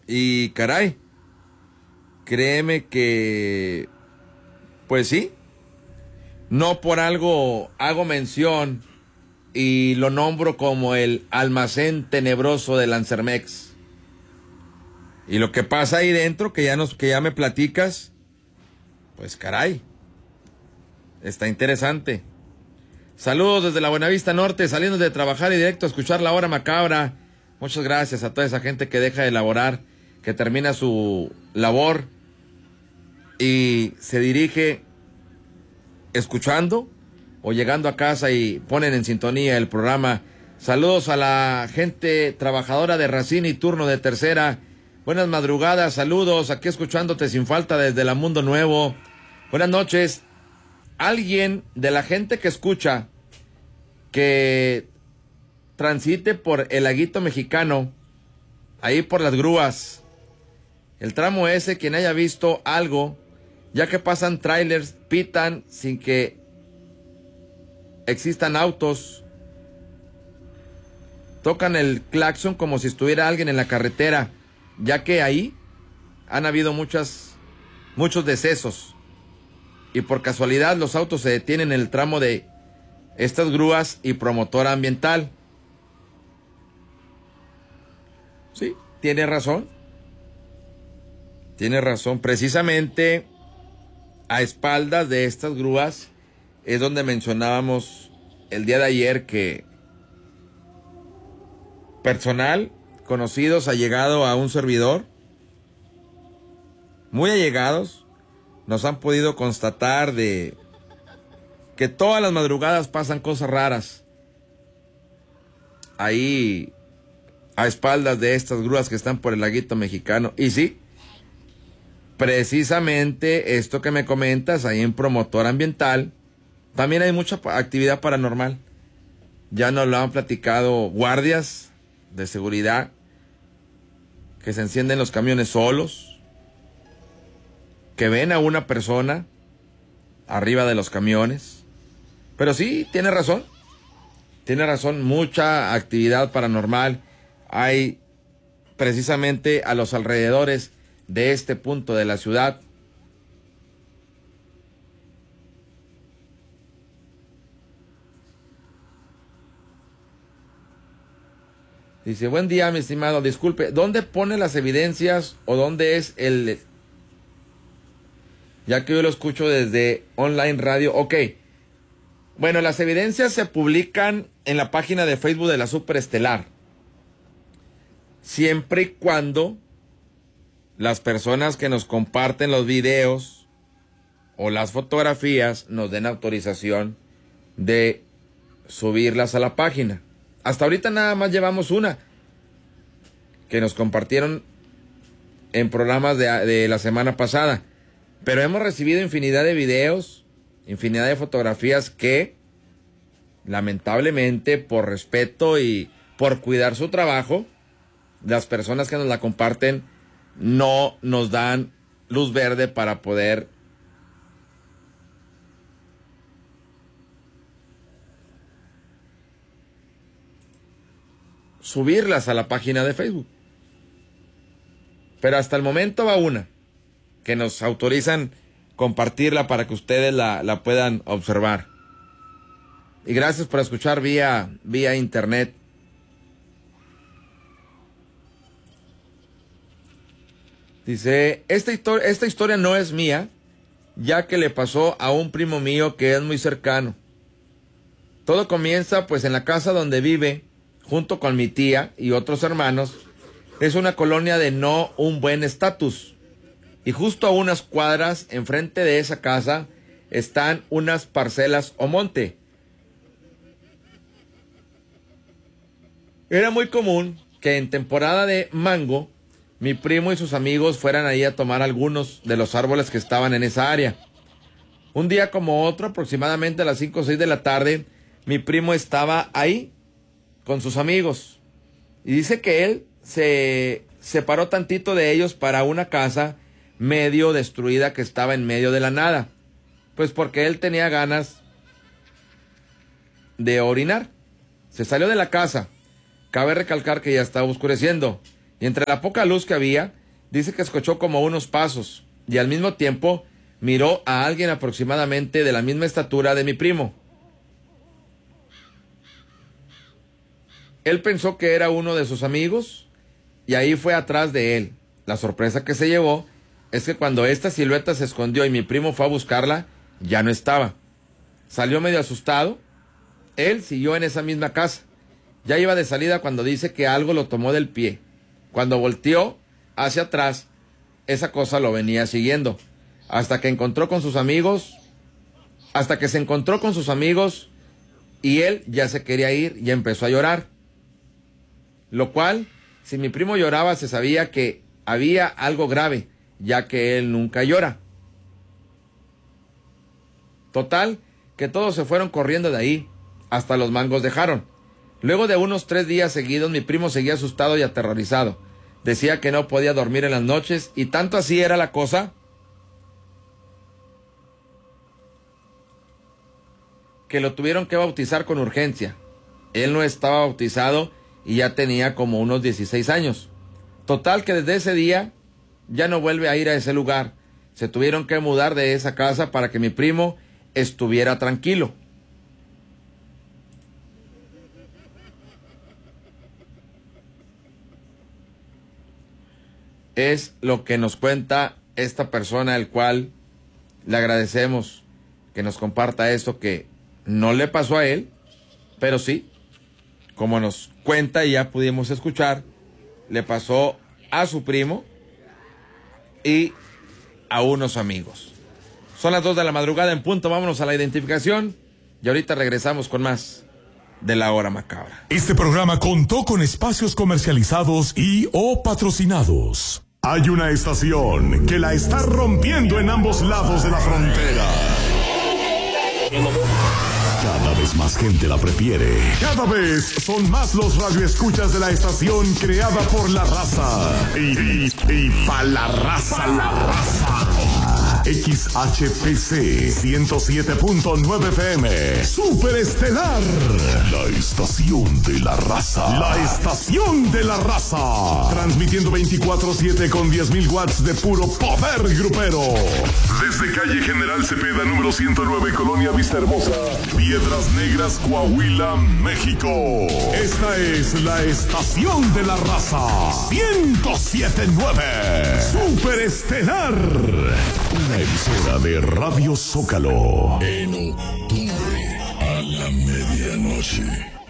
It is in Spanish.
Y caray, créeme que, pues sí, no por algo hago mención y lo nombro como el almacén tenebroso de Lancermex. Y lo que pasa ahí dentro, que ya me platicas, pues caray, está interesante. Saludos desde la Buenavista Norte, saliendo de trabajar y directo a escuchar La Hora Macabra. Muchas gracias a toda esa gente que deja de laborar, que termina su labor y se dirige escuchando o llegando a casa y ponen en sintonía el programa. Saludos a la gente trabajadora de Racine y turno de tercera. Buenas madrugadas, saludos, aquí escuchándote sin falta desde la Mundo Nuevo. Buenas noches. Alguien de la gente que escucha que transite por el Laguito Mexicano, ahí por las grúas, el tramo ese, quien haya visto algo, ya que pasan trailers, pitan sin que existan autos, tocan el claxon como si estuviera alguien en la carretera, ya que ahí han habido muchos decesos. Y por casualidad los autos se detienen en el tramo de estas grúas y promotora ambiental. Sí, tiene razón. Tiene razón. Precisamente a espaldas de estas grúas es donde mencionábamos el día de ayer que personal, conocidos, allegado a un servidor, muy allegados, nos han podido constatar de que todas las madrugadas pasan cosas raras ahí a espaldas de estas grúas que están por el Laguito Mexicano. Y sí, precisamente esto que me comentas, ahí en Promotora Ambiental, también hay mucha actividad paranormal. Ya nos lo han platicado guardias de seguridad, que se encienden los camiones solos, que ven a una persona arriba de los camiones. Pero sí, tiene razón, mucha actividad paranormal hay precisamente a los alrededores de este punto de la ciudad. Dice, buen día, mi estimado, disculpe, ¿dónde pone las evidencias o dónde es el...? Ya que yo lo escucho desde online radio. Ok. Bueno, las evidencias se publican en la página de Facebook de la Superestelar. Siempre y cuando las personas que nos comparten los videos o las fotografías nos den autorización de subirlas a la página. Hasta ahorita nada más llevamos una que nos compartieron en programas de la semana pasada. Pero hemos recibido infinidad de videos, infinidad de fotografías que, lamentablemente, por respeto y por cuidar su trabajo, las personas que nos la comparten no nos dan luz verde para poder subirlas a la página de Facebook. Pero hasta el momento va una que nos autorizan compartirla para que ustedes la puedan observar. Y gracias por escuchar vía internet. Dice, esta historia no es mía, ya que le pasó a un primo mío que es muy cercano. Todo comienza pues en la casa donde vive, junto con mi tía y otros hermanos. Es una colonia de no un buen estatus. Y justo a unas cuadras enfrente de esa casa están unas parcelas o monte. Era muy común que en temporada de mango mi primo y sus amigos fueran ahí a tomar algunos de los árboles que estaban en esa área. Un día como otro, aproximadamente a las 5 o 6 de la tarde, mi primo estaba ahí con sus amigos. Y dice que él se separó tantito de ellos para una casa medio destruida que estaba en medio de la nada, pues porque él tenía ganas de orinar. Se salió de la casa. Cabe recalcar que ya estaba oscureciendo y entre la poca luz que había, dice que escuchó como unos pasos y al mismo tiempo miró a alguien aproximadamente de la misma estatura de mi primo. Él pensó que era uno de sus amigos y ahí fue atrás de él. La sorpresa que se llevó es que cuando esta silueta se escondió y mi primo fue a buscarla, ya no estaba. Salió medio asustado. Él siguió en esa misma casa. Ya iba de salida cuando dice que algo lo tomó del pie. Cuando volteó hacia atrás, esa cosa lo venía siguiendo. Hasta que se encontró con sus amigos y él ya se quería ir y empezó a llorar. Lo cual, si mi primo lloraba, se sabía que había algo grave, ya que él nunca llora. Total, que todos se fueron corriendo de ahí, hasta los mangos dejaron. Luego de unos 3 días seguidos, mi primo seguía asustado y aterrorizado. Decía que no podía dormir en las noches, y tanto así era la cosa que lo tuvieron que bautizar con urgencia. Él no estaba bautizado y ya tenía como unos 16 años. Total que desde ese día ya no vuelve a ir a ese lugar. Se tuvieron que mudar de esa casa para que mi primo estuviera tranquilo. Es lo que nos cuenta esta persona, el cual le agradecemos que nos comparta esto, que no le pasó a él, pero sí, como nos cuenta y ya pudimos escuchar, le pasó a su primo y a unos amigos. Son las 2 de la madrugada en punto, vámonos a la identificación y ahorita regresamos con más de La Hora Macabra. Este programa contó con espacios comercializados y o patrocinados. Hay una estación que la está rompiendo en ambos lados de la frontera. Cada vez más gente la prefiere. Cada vez son más los radioescuchas de la estación creada por la raza. Y pa' la raza, la raza. XHPC 107.9 FM. Superestelar. La estación de la raza. La estación de la raza. Transmitiendo 24/7 con 10,000 watts de puro poder grupero. Desde calle General Cepeda, número 109, Colonia Vista Hermosa, Piedras Negras, Coahuila, México. Esta es la estación de la raza. 107.9. Superestelar. Una emisora de Radio Zócalo. En octubre a la medianoche.